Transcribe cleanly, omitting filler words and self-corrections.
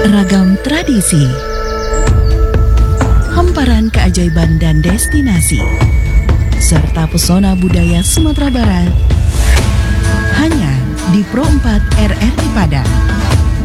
Ragam tradisi, hamparan keajaiban dan destinasi, serta pesona budaya Sumatera Barat, hanya di Pro 4 RRI Padang.